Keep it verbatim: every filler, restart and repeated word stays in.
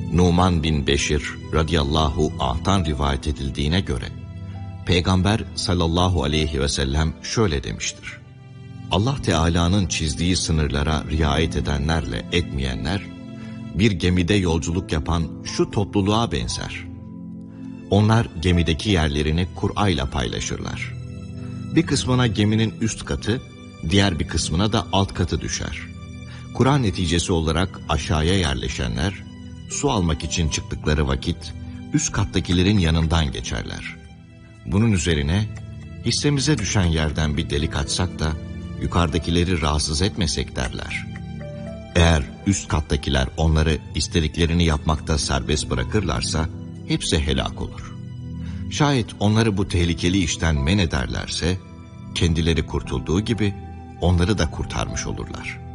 Numan bin Beşir radıyallahu anh'tan rivayet edildiğine göre Peygamber sallallahu aleyhi ve sellem şöyle demiştir: Allah Teala'nın çizdiği sınırlara riayet edenlerle etmeyenler bir gemide yolculuk yapan şu topluluğa benzer. Onlar gemideki yerlerini Kur'ayla paylaşırlar. Bir kısmına geminin üst katı, diğer bir kısmına da alt katı düşer. Kur'an neticesi olarak aşağıya yerleşenler, su almak için çıktıkları vakit üst kattakilerin yanından geçerler. Bunun üzerine hissemize düşen yerden bir delik açsak da yukarıdakileri rahatsız etmesek derler. Eğer üst kattakiler onları istediklerini yapmakta serbest bırakırlarsa hepsi helak olur. Şayet onları bu tehlikeli işten men ederlerse kendileri kurtulduğu gibi onları da kurtarmış olurlar.